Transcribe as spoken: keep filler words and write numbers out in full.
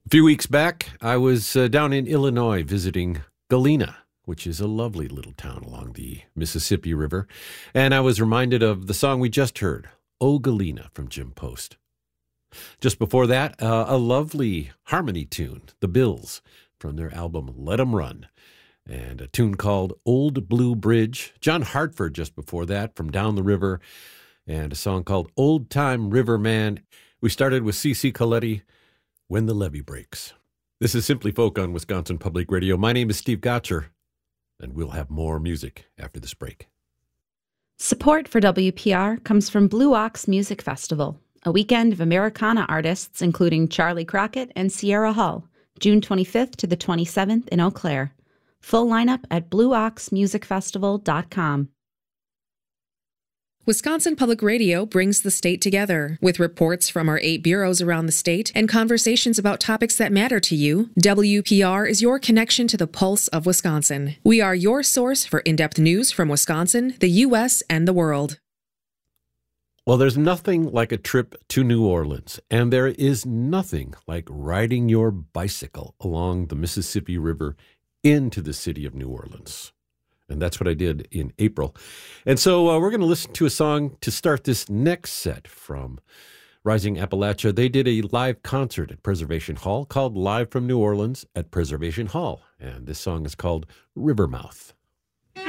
A few weeks back, I was uh, down in Illinois visiting Galena, which is a lovely little town along the Mississippi River, and I was reminded of the song we just heard, "O Galena" from Jim Post. Just before that, uh, a lovely harmony tune, The Bills, from their album Let 'Em Run, and a tune called Old Blue Bridge. John Hartford just before that from Down the River, and a song called Old Time River Man. We started with C C Coletti, When the Levee Breaks. This is Simply Folk on Wisconsin Public Radio. My name is Steve Gotcher, and we'll have more music after this break. Support for W P R comes from Blue Ox Music Festival, a weekend of Americana artists including Charlie Crockett and Sierra Hull, June twenty-fifth to the twenty-seventh in Eau Claire. Full lineup at blue ox music festival dot com. Wisconsin Public Radio brings the state together. With reports from our eight bureaus around the state and conversations about topics that matter to you, W P R is your connection to the pulse of Wisconsin. We are your source for in-depth news from Wisconsin, the U S, and the world. Well, there's nothing like a trip to New Orleans, and there is nothing like riding your bicycle along the Mississippi River into the city of New Orleans. And that's what I did in April. And so uh, we're going to listen to a song to start this next set from Rising Appalachia. They did a live concert at Preservation Hall called Live from New Orleans at Preservation Hall. And this song is called Rivermouth.